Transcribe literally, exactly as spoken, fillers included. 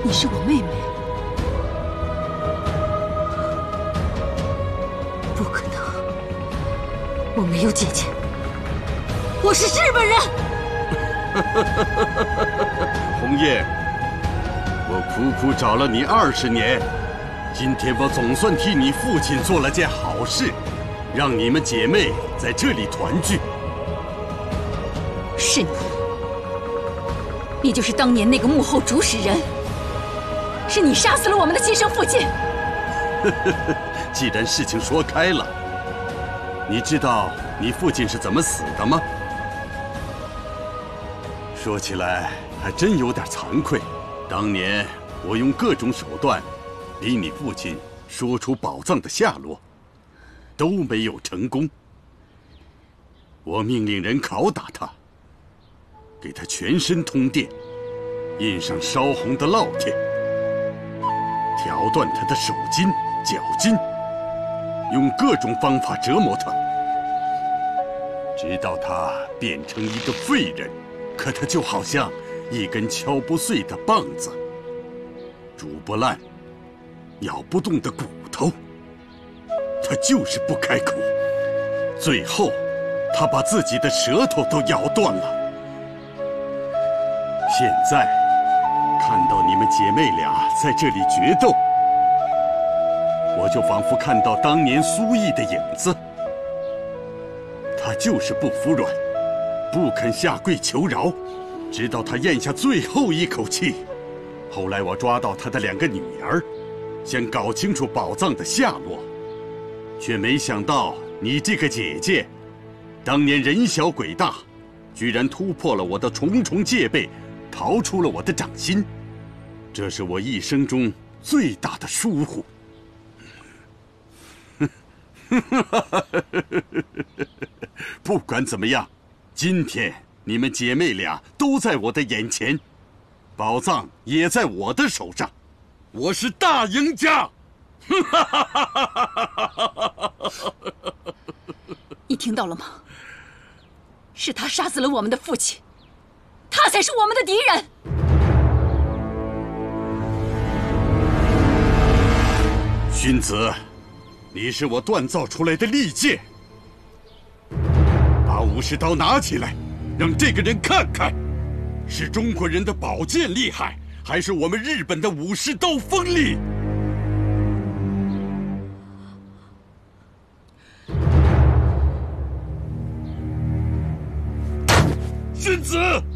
你是我妹妹？不可能，我没有姐姐，我是日本人。 红叶，我苦苦找了你二十年，今天我总算替你父亲做了件好事，让你们姐妹在这里团聚。 是你，你就是当年那个幕后主使人，是你杀死了我们的亲生父亲。 既然事情说开了，你知道你父亲是怎么死的吗？说起来还真有点惭愧，当年我用各种手段逼你父亲说出宝藏的下落，都没有成功。我命令人拷打他，给他全身通电，印上烧红的烙铁，挑断他的手筋、脚筋，用各种方法折磨他，直到他变成一个废人。可他就好像一根敲不碎的棒子，煮不烂、咬不动的骨头。他就是不开口，最后他把自己的舌头都咬断了。现在看到你们姐妹俩在这里决斗，我就仿佛看到当年苏毅的影子。他就是不服软，不肯下跪求饶，直到他咽下最后一口气。后来我抓到他的两个女儿，想搞清楚宝藏的下落，却没想到你这个姐姐，当年人小鬼大，居然突破了我的重重戒备，逃出了我的掌心。这是我一生中最大的疏忽。不管怎么样，今天你们姐妹俩都在我的眼前，宝藏也在我的手上，我是大赢家。 你听到了吗？是他杀死了我们的父亲，他才是我们的敌人。 荀子，你是我锻造出来的利剑，把武士刀拿起来，让这个人看看，是中国人的宝剑厉害，还是我们日本的武士刀锋利？荀子。